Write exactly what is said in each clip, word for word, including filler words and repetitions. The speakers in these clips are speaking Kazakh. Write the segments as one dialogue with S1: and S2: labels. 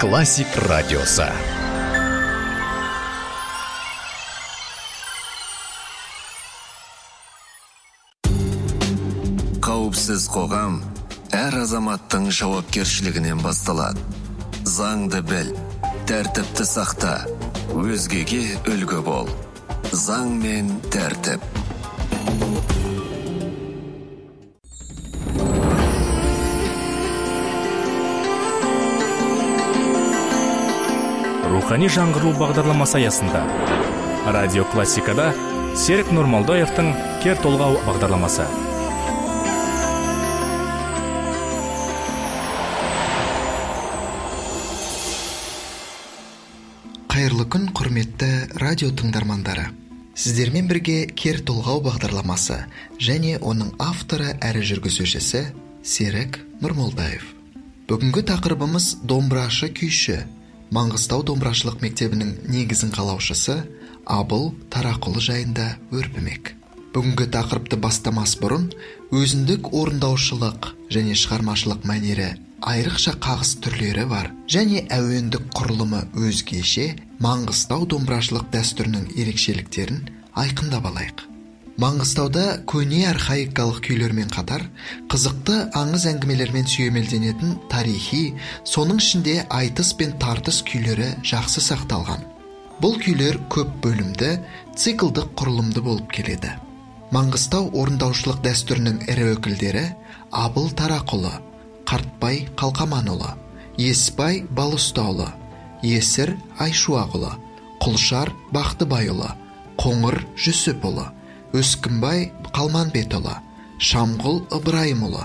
S1: Классик радиосы.
S2: Қауіпсіз қоғам әр азаматтың жауапкершілігінен басталады. Заңды біл, тәртіпті сақта, өзгеге үлгі бол. Заң мен тәртіп.
S3: Рухани жаңғыру бағдарламасы аясында радио классикада Серік Нұрмалдаевтың «Кер толғау» бағдарламасы.
S4: Қайырлы күн, құрметті радио тыңдармандары. Сіздермен бірге «Кер толғау» бағдарламасы және оның авторы әрі жүргізушісі Серік Нұрмалдаев. Бүгінгі тақырыбымыз домбырашы күйші, Маңғыстау домбырашылық мектебінің негізін қалаушысы Абыл Тарақұлы жайында өрбімек. Бүгінгі тақырыпты бастамас бұрын өзіндік орындаушылық және шығармашылық мәнері айрықша қағыс түрлері бар және әуендік құрылымы өзгеше Маңғыстау домбырашылық дәстүрінің ерекшеліктерін айқындап алайық. Маңғыстауда көне архаикалық күйлермен қатар қызықты аңыз әңгімелермен сүйемелденетін тарихи, соның ішінде айтыс пен тартыс күйлері жақсы сақталған. Бұл күйлер көп бөлімді, циклдық құрылымды болып келеді. Маңғыстау орындаушылық дәстүрінің ірі өкілдері Абыл Тарақұлы, Қартбай Қалқаманұлы, Еспай Балұстаұлы, Есір Айшуағұлы, Құлшар Бақтыбайұлы, Қоңыр Жүсіпұлы, Өскінбай Қалманбетұлы, Шамғұл Ыбырайымұлы,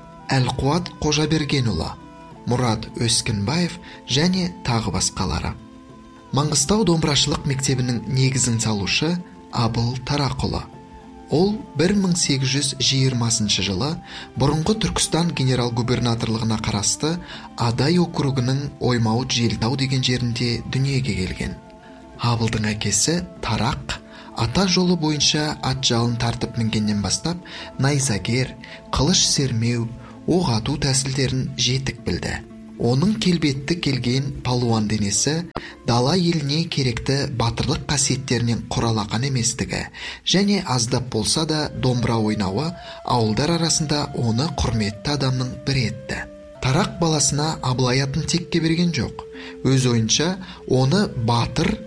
S4: Әлқуат Қожабергенұлы, Мұрат Өскінбаев және тағы басқалары. Маңғыстау домбырашылық мектебінің негізін салушы Абыл Тарақұлы. Ол бір мың сегіз жүз жиырмасыншы жылы бұрынғы Түркістан генерал-губернаторлығына қарасты Адай округінің Оймауыт Желтау деген жерінде дүниеге келген. Абылдың әкесі Тарақ ата жолы бойынша ат жалын тартып мінгеннен бастап найзагер, қылыш сермеу, оқ ату тәсілдерін жетік білді. Оның келбетті келген палуан денесі дала еліне керекті батырлық қасиеттерінен құралақан еместігі және аздап болса да домбыра ойнауы ауылдар арасында оны құрметті адамның бірі етті. Тарақ баласына Абылай атын текке берген жоқ. Өз ойынша оны батыр